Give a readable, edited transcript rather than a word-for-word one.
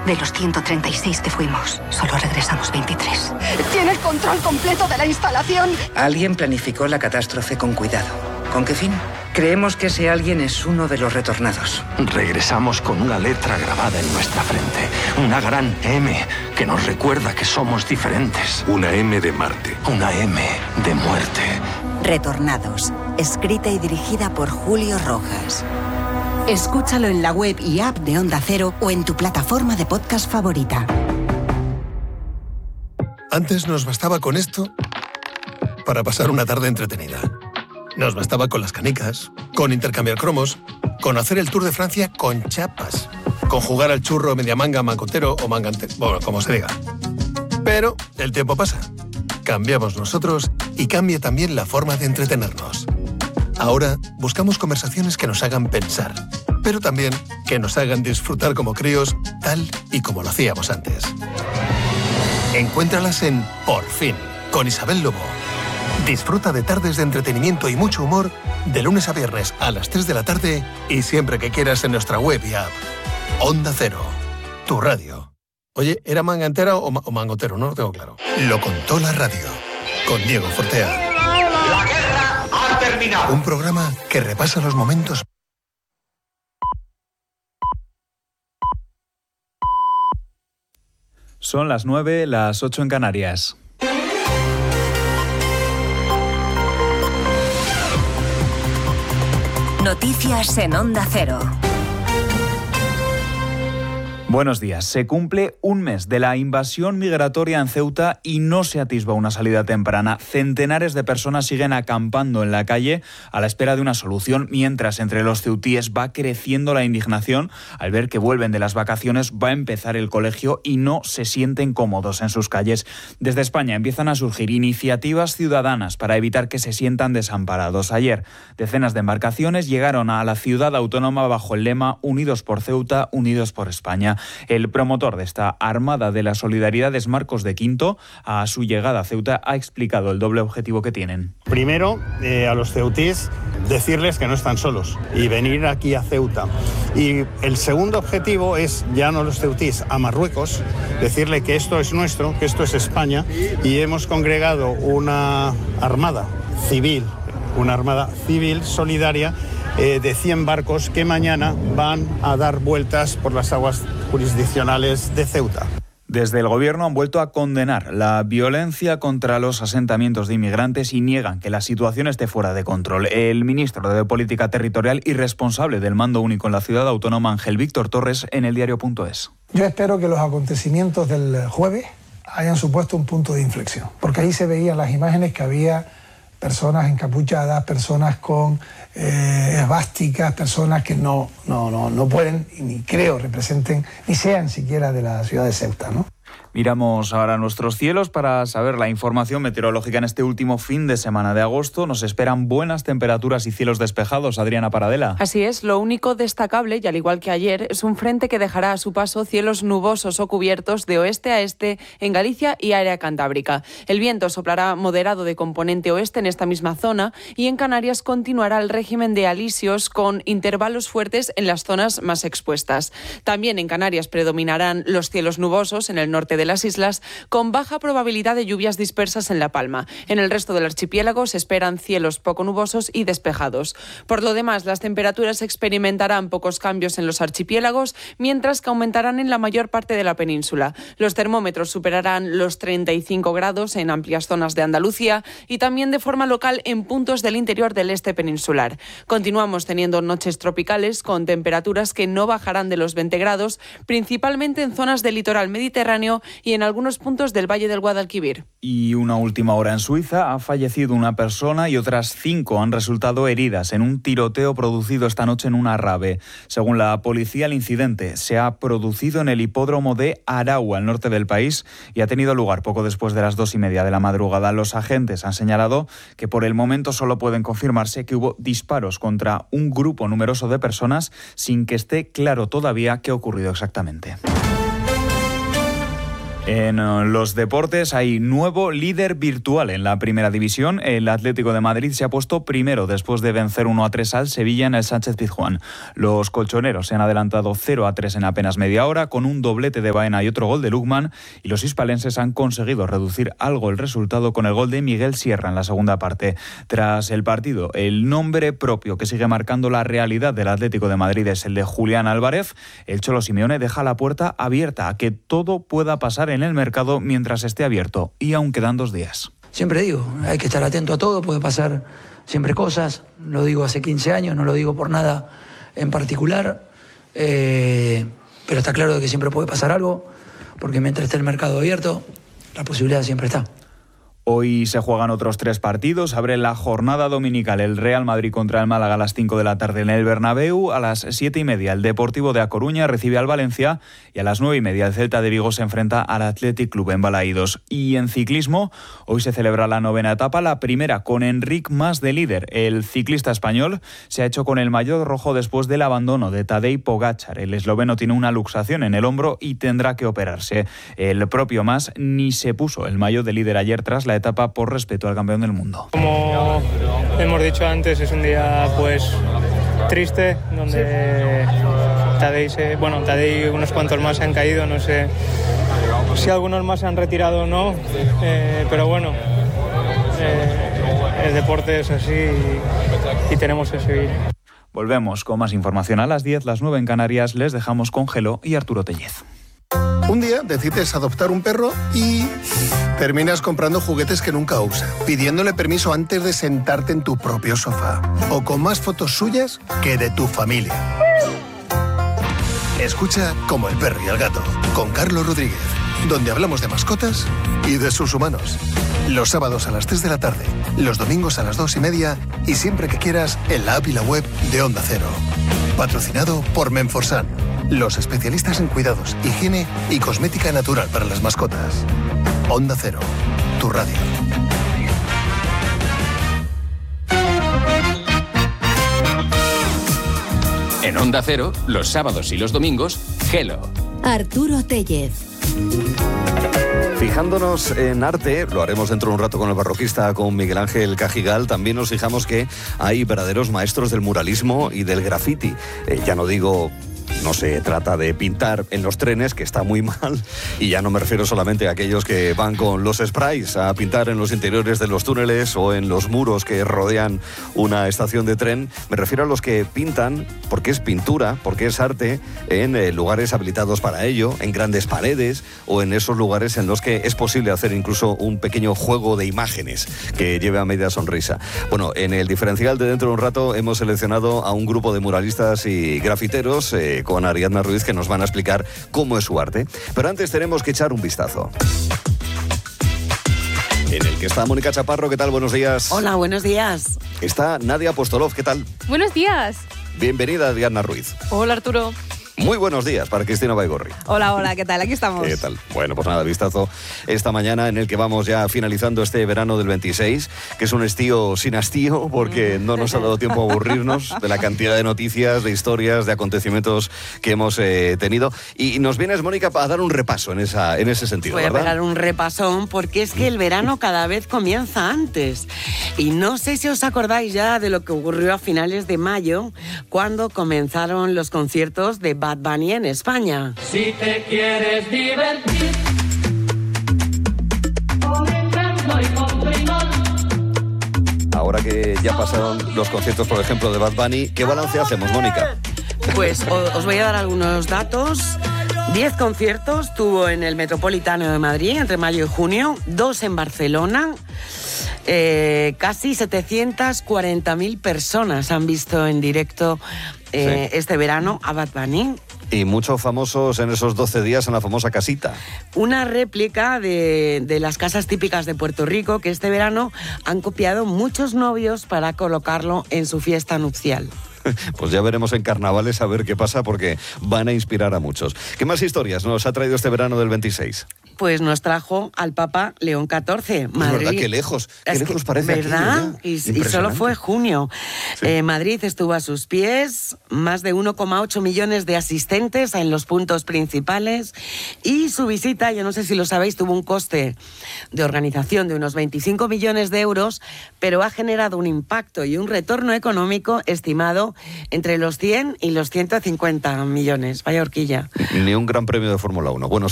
De los 136 que fuimos, solo regresamos 23. ¿Tienes control completo de la instalación? Alguien planificó la catástrofe con cuidado. ¿Con qué fin? Creemos que ese alguien es uno de los retornados. Regresamos con una letra grabada en nuestra frente. Una gran M que nos recuerda que somos diferentes. Una M de Marte. Una M de muerte. Retornados. Escrita y dirigida por Julio Rojas. Escúchalo en la web y app de Onda Cero o en tu plataforma de podcast favorita. Antes nos bastaba con esto para pasar una tarde entretenida. Nos bastaba con las canicas, con intercambiar cromos, con hacer el Tour de Francia con chapas, con jugar al churro media manga, mangotero o mangantero, bueno, como se diga. Pero el tiempo pasa. Cambiamos nosotros y cambia también la forma de entretenernos. Ahora buscamos conversaciones que nos hagan pensar, pero también que nos hagan disfrutar como críos, tal y como lo hacíamos antes. Encuéntralas en Por Fin, con Isabel Lobo. Disfruta de tardes de entretenimiento y mucho humor de lunes a viernes a las 3 de la tarde y siempre que quieras en nuestra web y app. Onda Cero, tu radio. Oye, ¿era manga entera o mangotero? No lo tengo claro. Lo contó la radio, con Diego Fortea. La guerra ha terminado. Un programa que repasa los momentos. Son las 9, las 8 en Canarias. Noticias en Onda Cero. Buenos días. Se cumple un mes de la invasión migratoria en Ceuta y no se atisba una salida temprana. Centenares de personas siguen acampando en la calle a la espera de una solución, mientras entre los ceutíes va creciendo la indignación al ver que vuelven de las vacaciones, va a empezar el colegio y no se sienten cómodos en sus calles. Desde España empiezan a surgir iniciativas ciudadanas para evitar que se sientan desamparados. Ayer, decenas de embarcaciones llegaron a la ciudad autónoma bajo el lema Unidos por Ceuta, Unidos por España. El promotor de esta Armada de la Solidaridad es Marcos de Quinto. A su llegada a Ceuta ha explicado el doble objetivo que tienen. Primero, a los ceutíes decirles que no están solos y venir aquí a Ceuta. Y el segundo objetivo es, ya no los ceutíes, a Marruecos, decirle que esto es nuestro, que esto es España, y hemos congregado una armada civil solidaria de 100 barcos que mañana van a dar vueltas por las aguas jurisdiccionales de Ceuta. Desde el Gobierno han vuelto a condenar la violencia contra los asentamientos de inmigrantes y niegan que la situación esté fuera de control. El ministro de Política Territorial y responsable del mando único en la ciudad autónoma, Ángel Víctor Torres, en eldiario.es. Yo espero que los acontecimientos del jueves hayan supuesto un punto de inflexión, porque ahí se veían las imágenes que había personas encapuchadas, personas con esvásticas, personas que no pueden, ni creo representen, ni sean siquiera de la ciudad de Ceuta, ¿no? Miramos ahora nuestros cielos para saber la información meteorológica en este último fin de semana de agosto. Nos esperan buenas temperaturas y cielos despejados. Adriana Paradela. Así es, lo único destacable, y al igual que ayer, es un frente que dejará a su paso cielos nubosos o cubiertos de oeste a este en Galicia y área cantábrica. El viento soplará moderado de componente oeste en esta misma zona y en Canarias continuará el régimen de alisios con intervalos fuertes en las zonas más expuestas. También en Canarias predominarán los cielos nubosos en el norte de las islas, con baja probabilidad de lluvias dispersas en La Palma. En el resto del archipiélago se esperan cielos poco nubosos y despejados. Por lo demás, las temperaturas experimentarán pocos cambios en los archipiélagos, mientras que aumentarán en la mayor parte de la península. Los termómetros superarán los 35 grados en amplias zonas de Andalucía y también de forma local en puntos del interior del este peninsular. Continuamos teniendo noches tropicales con temperaturas que no bajarán de los 20 grados, principalmente en zonas del litoral mediterráneo y en algunos puntos del Valle del Guadalquivir. Y una última hora en Suiza. Ha fallecido una persona y otras 5 han resultado heridas en un tiroteo producido esta noche en una rave. Según la policía, el incidente se ha producido en el hipódromo de Arau, al norte del país, y ha tenido lugar poco después de las 2:30 de la madrugada. Los agentes han señalado que por el momento solo pueden confirmarse que hubo disparos contra un grupo numeroso de personas, sin que esté claro todavía qué ha ocurrido exactamente. En los deportes hay nuevo líder virtual en la primera división. El Atlético de Madrid se ha puesto primero después de vencer 1-3 al Sevilla en el Sánchez-Pizjuán. Los colchoneros se han adelantado 0-3 en apenas media hora con un doblete de Baena y otro gol de Lukman, y los hispalenses han conseguido reducir algo el resultado con el gol de Miguel Sierra en la segunda parte. Tras el partido, el nombre propio que sigue marcando la realidad del Atlético de Madrid es el de Julián Álvarez. El Cholo Simeone deja la puerta abierta a que todo pueda pasar en el mercado mientras esté abierto, y aún quedan 2 días. Siempre digo, hay que estar atento a todo, puede pasar siempre cosas, lo digo hace 15 años, no lo digo por nada en particular, pero está claro de que siempre puede pasar algo, porque mientras esté el mercado abierto, la posibilidad siempre está. Hoy se juegan otros 3 partidos. Abre la jornada dominical el Real Madrid contra el Málaga a las 5 de la tarde en el Bernabéu. A las 7:30 el Deportivo de A Coruña recibe al Valencia, y a las 9:30 el Celta de Vigo se enfrenta al Athletic Club en Balaídos. Y en ciclismo, hoy se celebra la 9ª etapa, la primera con Enric Mas de líder. El ciclista español se ha hecho con el maillot rojo después del abandono de Tadej Pogačar. El esloveno tiene una luxación en el hombro y tendrá que operarse. El propio Mas ni se puso el maillot de líder ayer tras la etapa por respeto al campeón del mundo. Como hemos dicho antes, es un día pues triste, donde Tadej unos cuantos más se han caído, no sé si algunos más se han retirado o no, pero bueno, el deporte es así y tenemos que seguir. Volvemos con más información a las 10, las 9 en Canarias. Les dejamos con Gelo y Arturo Tellez. Un día decides adoptar un perro y terminas comprando juguetes que nunca usa, pidiéndole permiso antes de sentarte en tu propio sofá, o con más fotos suyas que de tu familia. Escucha Como el perro y el gato, con Carlos Rodríguez, donde hablamos de mascotas y de sus humanos. Los sábados a las 3 de la tarde, los domingos a las 2:30 y siempre que quieras en la app y la web de Onda Cero. Patrocinado por Menforsan, los especialistas en cuidados, higiene y cosmética natural para las mascotas. Onda Cero, tu radio. En Onda Cero, los sábados y los domingos, Gelo. Arturo Tellez. Fijándonos en arte, lo haremos dentro de un rato con el barroquista, con Miguel Ángel Cajigal, también nos fijamos que hay verdaderos maestros del muralismo y del graffiti. Ya no digo... No se trata de pintar en los trenes, que está muy mal, y ya no me refiero solamente a aquellos que van con los sprays a pintar en los interiores de los túneles o en los muros que rodean una estación de tren. Me refiero a los que pintan, porque es pintura, porque es arte, en lugares habilitados para ello, en grandes paredes o en esos lugares en los que es posible hacer incluso un pequeño juego de imágenes que lleve a media sonrisa. Bueno, en el diferencial de dentro de un rato hemos seleccionado a un grupo de muralistas y grafiteros con Ariadna Ruiz, que nos van a explicar cómo es su arte. Pero antes tenemos que echar un vistazo. En el que está Mónica Chaparro. ¿Qué tal? Buenos días. Hola, buenos días. Está Nadia Apostolov. ¿Qué tal? Buenos días. Bienvenida, Ariadna Ruiz. Hola, Arturo. Muy buenos días para Cristina Baigorri. Hola, ¿qué tal? Aquí estamos. ¿Qué tal? Bueno, pues nada, vistazo esta mañana en el que vamos ya finalizando este verano del 26, que es un estío sin hastío, porque no nos ha dado tiempo a aburrirnos de la cantidad de noticias, de historias, de acontecimientos que hemos tenido. Y nos vienes, Mónica, a dar un repaso en ese sentido, Voy ¿verdad? a pegar un repasón, porque es que el verano cada vez comienza antes. Y no sé si os acordáis ya de lo que ocurrió a finales de mayo, cuando comenzaron los conciertos de Bad Bunny en España. Si te quieres divertir, con encanto y con primor. Ahora que ya pasaron los conciertos, por ejemplo, de Bad Bunny, ¿qué balance hacemos, Mónica? Pues os voy a dar algunos datos. 10 conciertos tuvo en el Metropolitano de Madrid entre mayo y junio, 2 en Barcelona. Casi 740.000 personas han visto en directo este verano a Bad Bunny. Y muchos famosos en esos 12 días en la famosa casita. Una réplica de las casas típicas de Puerto Rico que este verano han copiado muchos novios para colocarlo en su fiesta nupcial. Pues ya veremos en carnavales a ver qué pasa, porque van a inspirar a muchos. ¿Qué más historias nos ha traído este verano del 26? Pues nos trajo al Papa León XIV. Madrid. Es verdad, qué lejos parece. ¿Verdad? Aquello, y solo fue junio. Sí. Madrid estuvo a sus pies, más de 1,8 millones de asistentes en los puntos principales, y su visita, yo no sé si lo sabéis, tuvo un coste de organización de unos 25 millones de euros, pero ha generado un impacto y un retorno económico estimado entre los 100 y los 150 millones. Vaya horquilla. Ni un gran premio de Fórmula 1. Bueno,